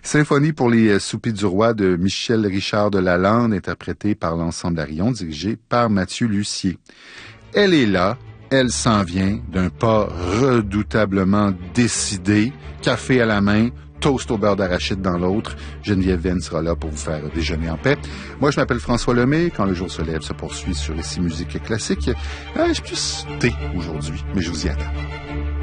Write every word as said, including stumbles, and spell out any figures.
Symphonie pour les soupis du roi de Michel Richard de Lalande, interprétée par l'ensemble Arion, dirigé par Mathieu Lussier. Elle est là, elle s'en vient d'un pas redoutablement décidé, café à la main, toast au beurre d'arachide dans l'autre. Geneviève Venn sera là pour vous faire déjeuner en paix. Moi, je m'appelle François Lemay. Quand le jour se lève se poursuit sur Ici Musique Classique. Euh, je suis plus thé aujourd'hui, mais je vous y attends.